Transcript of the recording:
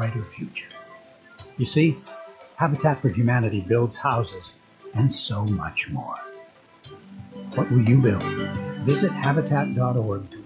brighter future. You see, Habitat for Humanity builds houses and so much more. What will you build? Visit Habitat.org to